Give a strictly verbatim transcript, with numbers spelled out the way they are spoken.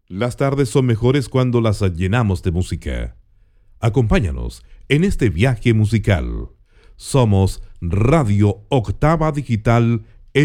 Las tardes son mejores cuando las llenamos de música. Acompáñanos en este viaje musical. Somos Radio Octava Digital